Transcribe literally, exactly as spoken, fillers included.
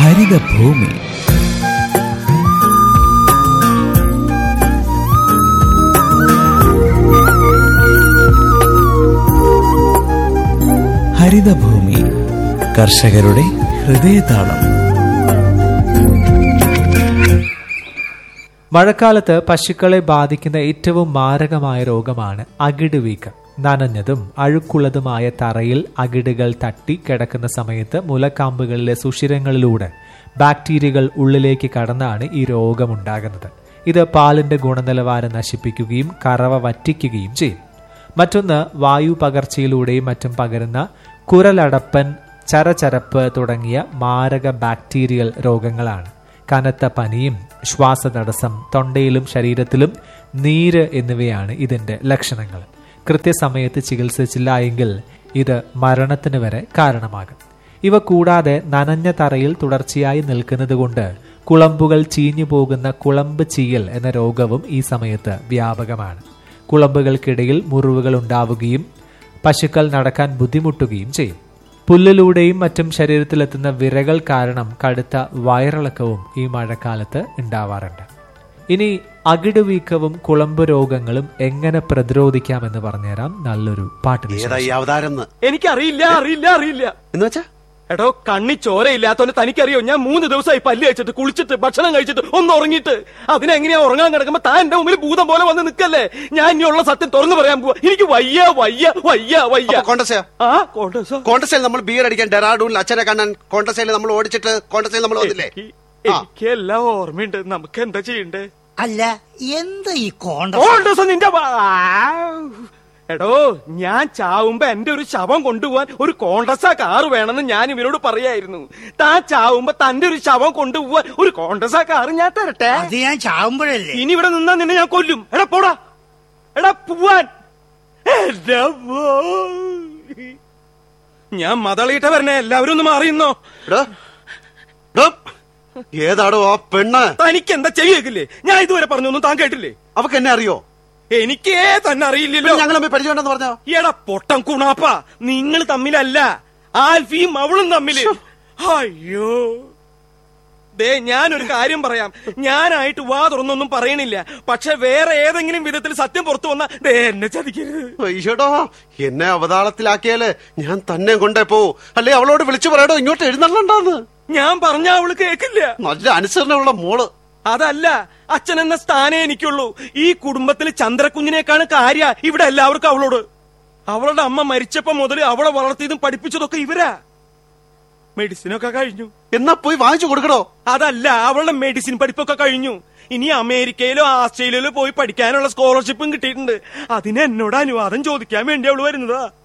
ഹരിതഭൂമി. ഹരിതഭൂമി കർഷകരുടെ ഹൃദയതാളം. മഴക്കാലത്ത് പശുക്കളെ ബാധിക്കുന്ന ഏറ്റവും മാരകമായ രോഗമാണ് അകിട് വീക്കം. നനഞ്ഞതും അഴുക്കുള്ളതുമായ തറയിൽ അകിടുകൾ തട്ടി കിടക്കുന്ന സമയത്ത് മുലക്കാമ്പുകളിലെ സുഷിരങ്ങളിലൂടെ ബാക്ടീരിയകൾ ഉള്ളിലേക്ക് കടന്നാണ് ഈ രോഗമുണ്ടാകുന്നത്. ഇത് പാലിന്റെ ഗുണനിലവാരം നശിപ്പിക്കുകയും കറവ വറ്റിക്കുകയും ചെയ്യും. മറ്റൊന്ന് വായു പകർച്ചയിലൂടെയും മറ്റും പകരുന്ന കുരലടപ്പൻ, ചരചരപ്പ് തുടങ്ങിയ മാരക ബാക്ടീരിയൽ രോഗങ്ങളാണ്. കനത്ത പനിയും ശ്വാസതടസ്സം, തൊണ്ടയിലും ശരീരത്തിലും നീര് എന്നിവയാണ് ഇതിന്റെ ലക്ഷണങ്ങൾ. കൃത്യസമയത്ത് ചികിത്സിച്ചില്ല എങ്കിൽ ഇത് മരണത്തിന് വരെ കാരണമാകും. ഇവ കൂടാതെ നനഞ്ഞ തറയിൽ തുടർച്ചയായി നിൽക്കുന്നത് കൊണ്ട് കുളമ്പുകൾ ചീഞ്ഞു പോകുന്ന കുളമ്പ് ചീയൽ എന്ന രോഗവും ഈ സമയത്ത് വ്യാപകമാണ്. കുളമ്പുകൾക്കിടയിൽ മുറിവുകൾ ഉണ്ടാവുകയും പശുക്കൾ നടക്കാൻ ബുദ്ധിമുട്ടുകയും ചെയ്യും. പുല്ലിലൂടെയും മറ്റും ശരീരത്തിലെത്തുന്ന വിരകൾ കാരണം കടുത്ത വയറിളക്കവും ഈ മഴക്കാലത്ത് ഉണ്ടാവാറുണ്ട്. ഇനി അകിട് വീക്കവും കുളമ്പ് രോഗങ്ങളും എങ്ങനെ പ്രതിരോധിക്കാമെന്ന് പറഞ്ഞുതരാം നല്ലൊരു പാട്ട്. എനിക്കറിയില്ല അറിയില്ല അറിയില്ല എന്ന് വെച്ചാ എടോ, കണ്ണി ചോരയില്ലാത്തോണ്ട് തനിക്കറിയോ? ഞാൻ മൂന്ന് ദിവസമായി പല്ല് കഴിച്ചിട്ട് കുളിച്ചിട്ട് ഭക്ഷണം കഴിച്ചിട്ട് ഒന്ന് ഉറങ്ങിയിട്ട് അതിനെങ്ങനെയാ ഉറങ്ങാൻ കിടക്കുമ്പോ താൻ എന്റെ മുമ്പിൽ ഭൂതം പോലെ വന്ന് നിൽക്കല്ലേ? ഞാൻ ഇനിയുള്ള സത്യം തുറന്നു പറയാൻ പോവാ. എനിക്ക് വയ്യ വയ്യ വയ്യ വയ്യ. കോണ്ടസയിൽ നമ്മൾ ബിയർ അടിക്കാൻ ഡെറാഡൂണിൽ അച്ഛനെ കാണാൻ കോണ്ടസയിൽ നമ്മൾ ഓടിച്ചിട്ട് കോണ്ടസയിൽ നമ്മൾ വന്നില്ലേ? എനിക്ക് എല്ലാം ഓർമ്മയുണ്ട്. നമുക്ക് എന്താ ചെയ്യണ്ടേ? അല്ല, എന്താ ഈ കോണ്ടസ്? നിന്റെ എടോ, ഞാൻ ചാവുമ്പോ എന്റെ ഒരു ശവം കൊണ്ടുപോവാൻ ഒരു കോണ്ടസ കാറ് വേണമെന്ന് ഞാൻ ഇവരോട് പറയായിരുന്നു. താൻ ചാവുമ്പോ തന്റെ ഒരു ശവം കൊണ്ടുപോവാൻ ഒരു കോണ്ടസ കാറ് ഞാൻ തരട്ടെ? അത് ഞാൻ ചാവുമ്പോഴല്ലേ. ഇനി ഇവിടെ നിന്നാ നിന്നെ ഞാൻ കൊല്ലും. എടാ പോടാ, എടാ പോവാൻ. ഞാൻ മതളീട്ട വരണേ, എല്ലാവരും ഒന്ന് മാറിയുന്നോ? ഏതാടോ ആ പെണ്ണ്? തനിക്ക് എന്താ ചെയ്യേക്കില്ലേ? ഞാൻ ഇതുവരെ പറഞ്ഞൊന്നും താൻ കേട്ടില്ലേ? അവക്ക് എന്നെ അറിയോ? എനിക്കേ തന്നെ അറിയില്ലല്ലോ. ഞങ്ങൾ തമ്മിൽ പരിചയമുണ്ടെന്ന് പറഞ്ഞോ? എടാ പൊട്ടം കുണാപ്പ, നിങ്ങൾ തമ്മിലല്ല, ആൽഫിയും അവളും തമ്മില്. അയ്യോ ദേ, ഞാനൊരു കാര്യം പറയാം. ഞാനായിട്ട് വാ തുറന്നൊന്നും പറയണില്ല. പക്ഷെ വേറെ ഏതെങ്കിലും വിധത്തിൽ സത്യം പുറത്തു വന്നാ ദേ എന്നെ ചതിക്കരുത്. അയ്യോടോ, എന്നെ അവതാളത്തിലാക്കിയാല് ഞാൻ തന്നെ കൊണ്ടേ പോവൂ. അല്ലെ അവളോട് വിളിച്ചു പറയടോ ഇങ്ങോട്ട് എഴുന്നള്ളണ്ടാന്ന്. ഞാൻ പറഞ്ഞ അവള് കേക്കില്ല. നല്ല അനുസരണമുള്ള മോള്. അതല്ല, അച്ഛൻ എന്ന സ്ഥാനേ എനിക്കുള്ളൂ. ഈ കുടുംബത്തിൽ ചന്ദ്രക്കുഞ്ഞിനേക്കാണ് കാര്യ ഇവിടെ എല്ലാവർക്കും അവളോട്. അവളുടെ അമ്മ മരിച്ചപ്പോ മുതൽ അവളെ വളർത്തിയതും പഠിപ്പിച്ചതൊക്കെ ഇവരാ. മെഡിസിനൊക്കെ കഴിഞ്ഞു. എന്നാ പോയി വാങ്ങിച്ചു കൊടുക്കണോ? അതല്ല, അവളുടെ മെഡിസിൻ പഠിപ്പൊക്കെ കഴിഞ്ഞു. ഇനി അമേരിക്കയിലോ ഓസ്ട്രേലിയയിലോ പോയി പഠിക്കാനുള്ള സ്കോളർഷിപ്പും കിട്ടിയിട്ടുണ്ട്. അതിന് എന്നോട് അനുവാദം ചോദിക്കാൻ വേണ്ടി അവള് വരുന്നതാ.